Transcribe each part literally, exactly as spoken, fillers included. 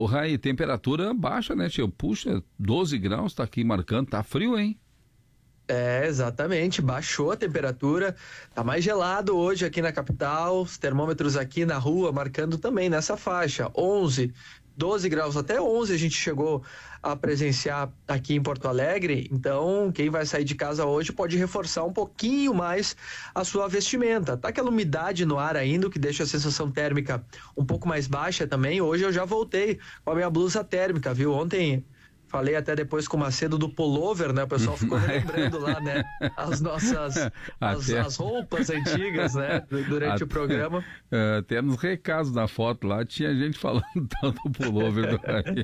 O Rai, temperatura baixa, né, tio? Puxa, doze graus, tá aqui marcando, tá frio, hein? É, exatamente, baixou a temperatura, tá mais gelado hoje aqui na capital, os termômetros aqui na rua marcando também nessa faixa, onze, doze graus, até onze a gente chegou a presenciar aqui em Porto Alegre. Então quem vai sair de casa hoje pode reforçar um pouquinho mais a sua vestimenta. Tá aquela umidade no ar ainda, que deixa a sensação térmica um pouco mais baixa também. Hoje eu já voltei com a minha blusa térmica, viu? Ontem falei até depois com o Macedo do pullover, né? O pessoal ficou lembrando lá, né? As nossas, as, as roupas antigas, né? Durante até, o programa. Até nos recados da foto lá, tinha gente falando tanto do pullover do Rai.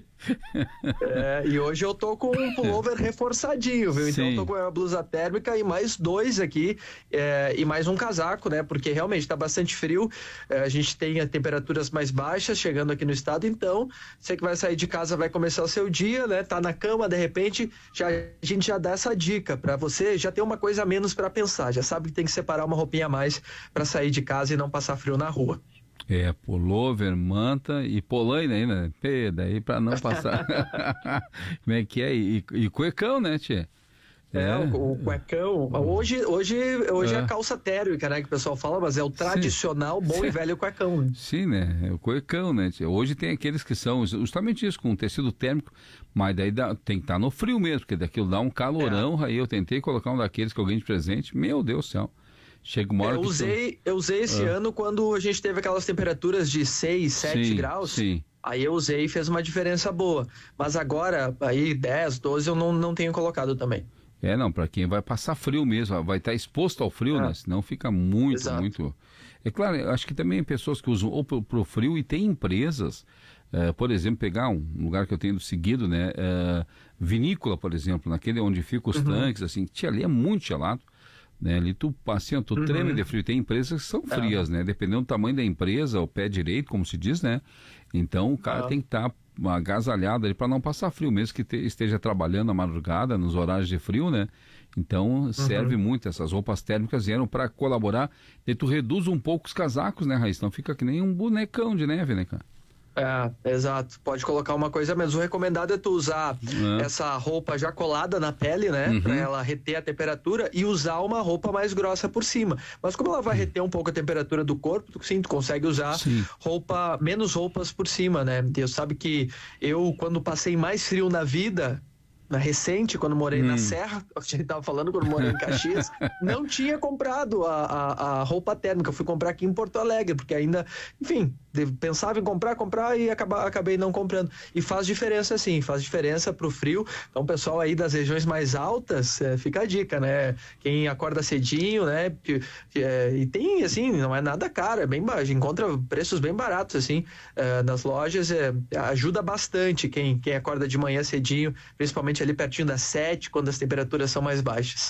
É, e hoje eu tô com um pullover reforçadinho, viu? Então Sim. eu tô com a blusa térmica e mais dois aqui, é, e mais um casaco, né? Porque realmente tá bastante frio, é, a gente tem a temperaturas mais baixas chegando aqui no estado, então você que vai sair de casa vai começar o seu dia, né? Tá na cama, de repente, já, a gente já dá essa dica para você já ter uma coisa a menos para pensar, já sabe que tem que separar uma roupinha a mais para sair de casa e não passar frio na rua. É, pullover, manta e polaina aí, né? Pê, daí pra não passar. Como é que é? E, e cuecão, né, tia? É, é o, o cuecão. Hoje, hoje, hoje é. é a calça térmica, né, que o pessoal fala, mas é o tradicional, sim, bom sim, e velho cuecão. Né? Sim, né? É o cuecão, né? Hoje tem aqueles que são justamente isso, com tecido térmico, mas daí dá, tem que estar no frio mesmo, porque daquilo dá um calorão. É. Aí eu tentei colocar um daqueles que eu ganhei de presente, meu Deus do céu. Chega uma hora eu que usei, tu... eu usei esse ah. ano quando a gente teve aquelas temperaturas de seis, sete graus. Sim. Aí eu usei e fez uma diferença boa. Mas agora, aí dez, doze eu não, não tenho colocado também. É, não, para quem vai passar frio mesmo, vai estar exposto ao frio, é. né? Senão fica muito, Exato. muito... É claro, eu acho que também pessoas que usam ou pro, pro frio e tem empresas, uh, por exemplo, pegar um lugar que eu tenho seguido, né? Uh, vinícola, por exemplo, naquele onde ficam os uhum. tanques, assim, tia, ali é muito gelado. Né, ali tu, assim, tu uhum. treme de frio. Tem empresas que são frias, é. né? Dependendo do tamanho da empresa, o pé direito, como se diz, né? Então o cara é. tem que estar tá agasalhado ali para não passar frio, mesmo que te, esteja trabalhando à madrugada, nos horários de frio, né? Então uhum. serve muito. Essas roupas térmicas vieram para colaborar. E tu reduz um pouco os casacos, né, Raíssa? Não fica que nem um bonecão de neve, né, cara? É, exato. Pode colocar uma coisa menos. O recomendado é tu usar uhum. essa roupa já colada na pele, né? Uhum. Pra ela reter a temperatura e usar uma roupa mais grossa por cima. Mas como ela vai uhum. reter um pouco a temperatura do corpo, tu, sim, tu consegue usar sim. roupa, menos roupas por cima, né? Deus sabe que eu, quando passei mais frio na vida, na recente, quando morei hum. na Serra, a gente tava falando, quando morei em Caxias, não tinha comprado a, a, a roupa térmica. Eu fui comprar aqui em Porto Alegre, porque ainda, enfim, pensava em comprar, comprar e acaba, acabei não comprando. E faz diferença sim, faz diferença pro frio. Então, pessoal aí das regiões mais altas, é, fica a dica, né? Quem acorda cedinho, né? Que, que, é, e tem, assim, não é nada caro, é bem baixo, encontra preços bem baratos, assim, é, nas lojas, é, ajuda bastante quem, quem acorda de manhã cedinho, principalmente ali pertinho das sete, quando as temperaturas são mais baixas.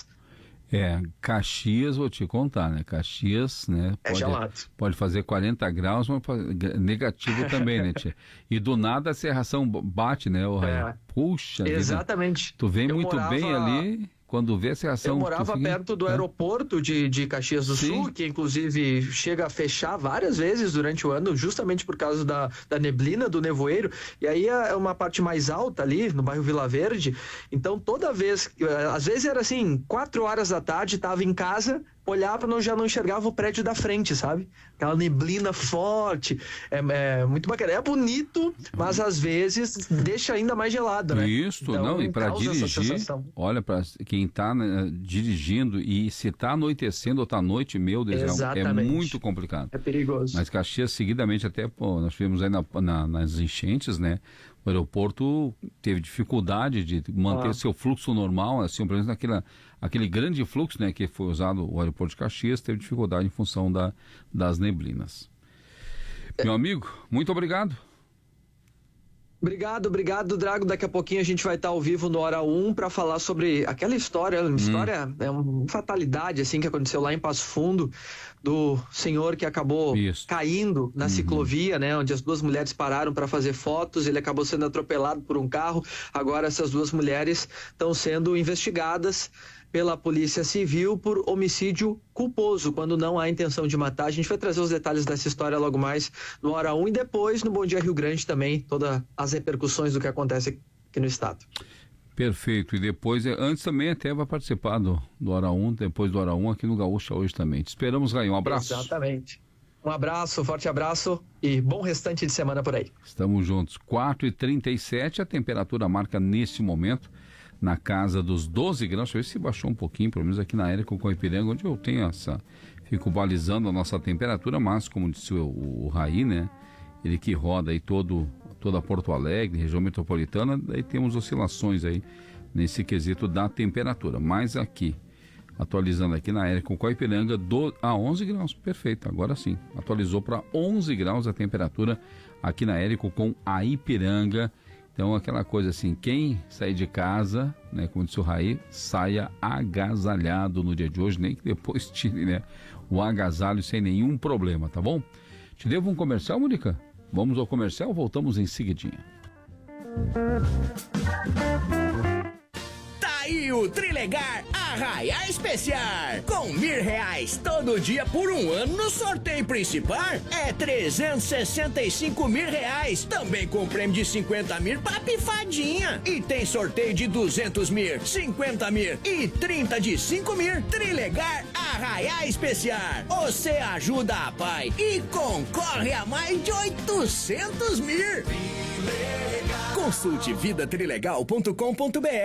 É, Caxias, vou te contar, né? Caxias, né? É pode, gelado. Pode fazer quarenta graus, mas negativo também, né, tia? E do nada a serração bate, né, o é. Puxa Exatamente. Vida. Tu vem Eu muito morava... bem ali... Quando vê a serração... Eu morava fica... perto do aeroporto de, de Caxias do Sim. Sul, que inclusive chega a fechar várias vezes durante o ano, justamente por causa da, da neblina, do nevoeiro, e aí é uma parte mais alta ali, no bairro Vila Verde, então toda vez, às vezes era assim, quatro horas da tarde, tava em casa, olhava, não, já não enxergava o prédio da frente, sabe? Aquela neblina forte, é, é muito bacana, é bonito, mas às vezes deixa ainda mais gelado, né? Isso, então, não, e para dirigir, olha, para quem está né, dirigindo e se está anoitecendo ou está à noite, meu Deus, Exatamente. é muito complicado. É perigoso. Mas Caxias, seguidamente, até, pô, nós tivemos aí na, na, nas enchentes, né? O aeroporto teve dificuldade de manter ah. seu fluxo normal, assim, pelo menos naquela, aquele grande fluxo, né, que foi usado o aeroporto de Caxias, teve dificuldade em função da, das neblinas. É. Meu amigo, muito obrigado. Obrigado, obrigado, Drago. Daqui a pouquinho a gente vai estar ao vivo no Hora um para falar sobre aquela história, uma hum. história, é uma fatalidade assim que aconteceu lá em Passo Fundo, do senhor que acabou Isso. caindo na uhum. ciclovia, né, onde as duas mulheres pararam para fazer fotos, ele acabou sendo atropelado por um carro. Agora essas duas mulheres estão sendo investigadas pela Polícia Civil por homicídio culposo, quando não há intenção de matar. A gente vai trazer os detalhes dessa história logo mais no Hora um e depois no Bom Dia Rio Grande também, todas as repercussões do que acontece aqui no estado. Perfeito. E depois, antes também até vai participar do, do Hora um, depois do Hora um aqui no Gaúcha hoje também. Te esperamos, Raí. Um abraço. Exatamente. Um abraço, forte abraço e bom restante de semana por aí. Estamos juntos. quatro e trinta e sete, a temperatura marca nesse momento na casa dos doze graus. Deixa eu ver se baixou um pouquinho, pelo menos aqui na área com Coipiranga, onde eu tenho essa... Fico balizando a nossa temperatura, mas como disse o, o, o Raí, né? Ele que roda aí todo, toda Porto Alegre, região metropolitana, daí temos oscilações aí nesse quesito da temperatura. Mas aqui, atualizando aqui na área com Coipiranga, do, a onze graus, perfeito, agora sim. Atualizou para onze graus a temperatura aqui na Érico com a Ipiranga. Então, aquela coisa assim, quem sair de casa, né, como disse o Raí, saia agasalhado no dia de hoje, nem que depois tire, né, o agasalho sem nenhum problema, tá bom? Te devo um comercial, Mônica? Vamos ao comercial, voltamos em seguidinha. E o Trilegar Arraiá Especial. Com mil reais todo dia por um ano no sorteio principal é trezentos e sessenta e cinco mil reais. Também com prêmio de cinquenta mil pra pifadinha. E tem sorteio de duzentos mil, cinquenta mil e trinta de cinco mil. Trilegar Arraiá Especial. Você ajuda a pai e concorre a mais de oitocentos mil. Trilegal. Consulte vida trilegal ponto com ponto br.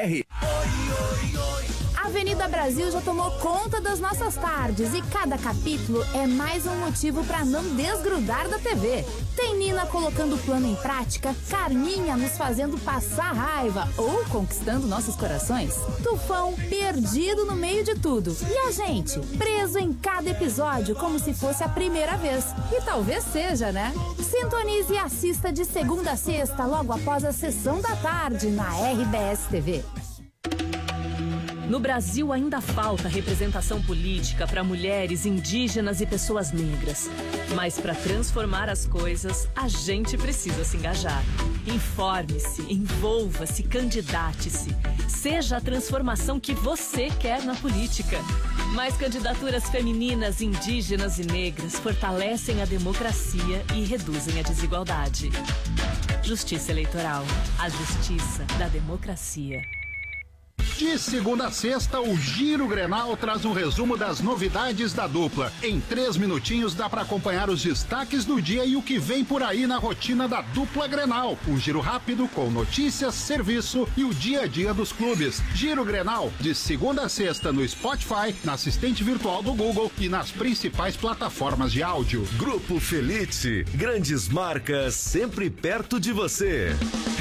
A Avenida Brasil já tomou conta das nossas tardes e cada capítulo é mais um motivo para não desgrudar da T V. Tem Nina colocando o plano em prática, Carminha nos fazendo passar raiva ou conquistando nossos corações, Tufão perdido no meio de tudo e a gente preso em cada episódio como se fosse a primeira vez. E talvez seja, né? Sintonize e assista de segunda a sexta logo após a sessão da tarde na R B S T V. No Brasil ainda falta representação política para mulheres, indígenas e pessoas negras. Mas para transformar as coisas, a gente precisa se engajar. Informe-se, envolva-se, candidate-se. Seja a transformação que você quer na política. Mais candidaturas femininas, indígenas e negras fortalecem a democracia e reduzem a desigualdade. Justiça Eleitoral. A justiça da democracia. De segunda a sexta, o Giro Grenal traz um resumo das novidades da dupla. Em três minutinhos dá para acompanhar os destaques do dia e o que vem por aí na rotina da dupla Grenal. Um giro rápido com notícias, serviço e o dia a dia dos clubes. Giro Grenal, de segunda a sexta no Spotify, na assistente virtual do Google e nas principais plataformas de áudio. Grupo Felite, grandes marcas sempre perto de você.